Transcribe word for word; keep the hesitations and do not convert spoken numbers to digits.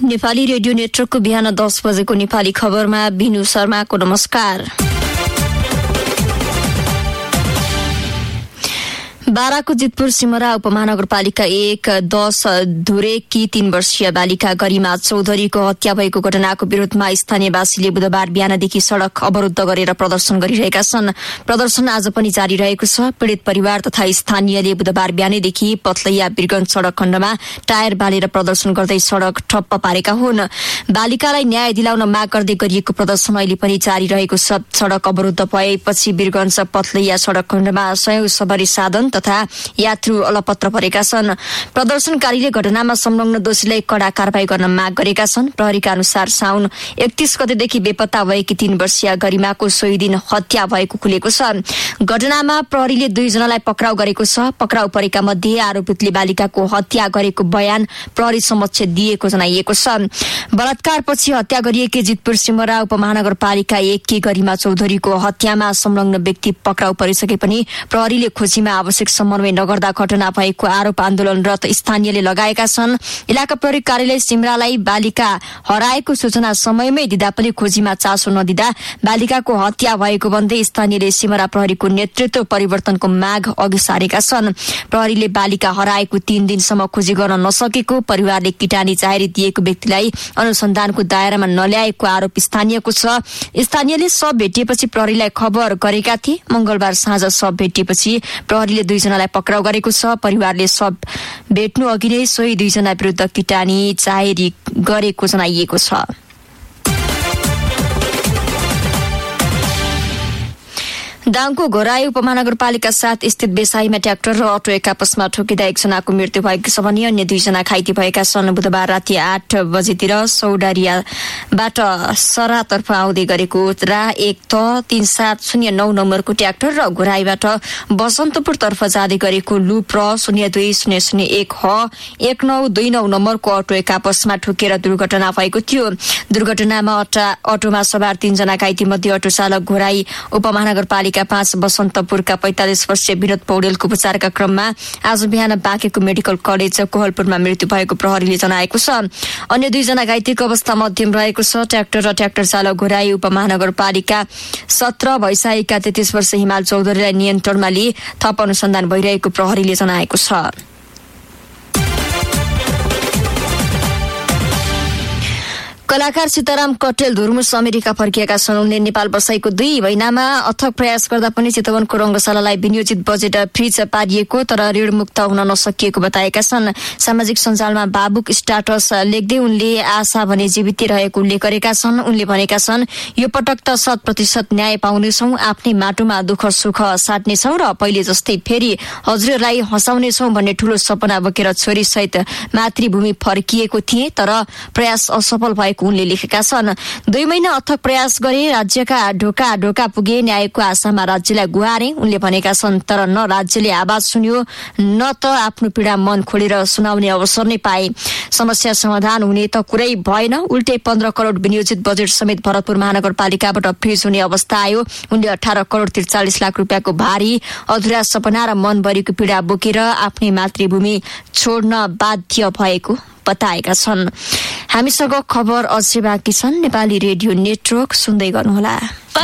Nepali radio नेटवर्कको बिहान दस बजेको नेपाली खबरमा बिनु शर्माको नमस्कार। बाराको जितपुर सिमरा उपमहानगरपालिका एक दस धुरेकी तीन वर्षीय बालिका गरिमा चौधरीको हत्या भएको घटनाको विरोधमा स्थानीयवासीले बुधबार बिहानदेखि सड़क अवरुद्ध गरेर प्रदर्शन गरिरहेका छन्। प्रदर्शन आज पनि जारी रहेको छ। पीड़ित परिवार तथा स्थानीयले बुधबार बिहानैदेखि पथलैया बिरगंज सड़क खण्डमा टायर बालेर प्रदर्शन गर्दै सड़क ठप्प पारेका हुन्। बालिकालाई न्याय दिलाउन माग गर्दै गरिएको प्रदर्शन अहिले पनि जारी रहेको छ। सड़क अवरुद्ध भएपछि बिरगंज पथलैया सड़क खण्डमा सयौं सवारी साधन तथा यात्रु अलपत्र परेका छन्। प्रदर्शनकारीले घटनामा संलग्न दोषीलाई कड़ा कारवाही गर्न माग गरेका छन्। प्रहरीका अनुसार साउन एकतीस गतेदेखि बेपत्ता भएकी तीन वर्षीय गरिमाको सोही दिन हत्या भएको खुलेको छ। घटनामा प्रहरीले दुईजनालाई पक्राउ गरेको छ। पक्राउ परेका मध्ये आरोपितले बालिकाको हत्या गरेको बयान प्रहरी समक्ष दिएको जनाइएको छ। बलात्कारपछि हत्या गरिएकी जितपुर सिमरा उपमहानगरपालिका एक की गरिमा चौधरीको हत्यामा संलग्न व्यक्ति पक्राउ परिसके पनि प्रहरीले खोजीमा आवश्यक समन्वय नगर्दा घटना भएको आरोप आन्दोलनरत स्थानीयले लगाएका छन्। इलाका प्रहरी कार्यालय सिमरालाई बालिका हराएको सूचना समयमै दिँदा पनि खोजीमा चासो नदिँदा बालिकाको हत्या भएको भन्दै स्थानीयले सिमरा प्रहरीको नेतृत्व परिवर्तनको माग अघि सारेका छन्। प्रहरीले बालिका हराएको तीन दिनसम्म खोजी गर्न नसकेको, परिवारले किटानी जाहेरी दिएको व्यक्तिलाई अनुसन्धानको दायरामा नल्याएको आरोप स्थानीयको छ। स्थानीयले शव भेटिएपछि प्रहरीलाई खबर गरेका थिए। मंगलबार साँझ शव भेटिएपछि प्रहरीले दुईजनालाई पक्राउ गरेको छ। परिवारले शव भेट्नु अघि नै सोही दुईजना विरुद्ध किटानी जाहेरी गरेको जनाइएको छ। दाङको घोराई उपमहानगरपालिका सात स्थित बेसाईमा ट्र्याक्टर र अटो एक आपसमा ठोकिँदा एकजनाको मृत्यु भएको छ भने अन्य दुईजना घाइते भएका छन्। बुधबार राति आठ बजेतिर सौडारियाबाट सरातर्फ आउँदै गरेको रा एक त तीन सात शून्य नौ नम्बरको ट्र्याक्टर र घोराईबाट बसन्तपुरतर्फ जाँदै गरेको लुप र शून्य दुई शून्य शून्य एक ह एक नौ दुई नौ नम्बरको अटो एक आपसमा ठोकेर दुर्घटना भएको थियो। दुर्घटनामा अटोमा सवार तीनजना घाइते मध्ये अटो चालक घोराई उपमहानगरपालिका पाँच बसन्तपुरका पैंतालिस वर्षीय विनोद पौडेलको उपचारका क्रममा आज बिहान बाँकेको मेडिकल कलेज कोहलपुरमा मृत्यु भएको प्रहरीले जनाएको छ। अन्य दुईजना घाइतेको अवस्था मध्यम रहेको छ। ट्र्याक्टर र ट्र्याक्टर चालक घोराई उपमहानगरपालिका सत्र भैसाईका तेत्तीस वर्ष हिमाल चौधरीलाई नियन्त्रणमा लिई थप अनुसन्धान भइरहेको प्रहरीले जनाएको छ। कलाकार सीताराम कटेल धुर्मुस अमेरिका फर्किएका छन्। उनले नेपाल बसाईको दुई महिनामा अथक प्रयास गर्दा पनि चितवनको रंगशालालाई विनियोजित बजेट फ्रिज पारिएको तर ऋण मुक्त हुन नसकिएको बताएका छन्। सामाजिक सञ्जालमा भावुक स्ट्याटस लेख्दै उनले आशा भने जीवितै रहेको उल्लेख गरेका छन्। उनले भनेका छन्, यो पटक त शत प्रतिशत न्याय पाउनेछौं, आफ्नै माटोमा दुःख सुख साट्नेछौं र पहिले जस्तै फेरि हजुरहरूलाई हँसाउनेछौं भन्ने ठूलो सपना बोकेर छोरी सहित मातृभूमि फर्किएको थिए तर प्रयास असफल भएको उनले लेखेका छन्। दुई महिना अथक प्रयास गरे, राज्यका ढोका ढोका पुगे, न्यायको आशामा राज्यलाई गुहारे उनले भनेका छन्। तर न राज्यले आवाज सुन्यो न त आफ्नो पीडा मन खोलेर सुनाउने अवसर नै पाए। समस्या समाधान हुने त कुरै भएन, उल्टै पन्ध्र करोड़ विनियोजित बजेट समेत भरतपुर महानगरपालिकाबाट फ्रिज हुने अवस्था आयो। उनले अठारह करोड़ त्रिचालिस लाख रुपियाँको भारी अधुरा सपना र मनभरिको पीडा बोकेर आफ्नै मातृभूमि छोड्न बाध्य भएको बताएका छन्। हामीसँग खबर अझै बाँकी छन्। नेपाली रेडियो नेटवर्क सुन्दै गर्नुहोला।